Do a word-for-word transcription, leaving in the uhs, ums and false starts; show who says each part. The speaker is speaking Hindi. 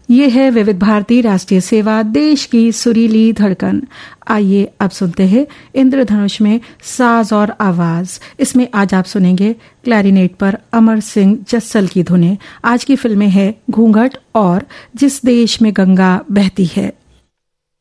Speaker 1: ये है विविध भारती राष्ट्रीय सेवा, देश की सुरीली धड़कन। आइए अब सुनते हैं इंद्रधनुष में साज और आवाज। इसमें आज आप सुनेंगे क्लैरिनेट पर अमर सिंह जस्सल की धुनें। आज की फिल्में हैं घूंघट और जिस देश में गंगा बहती है।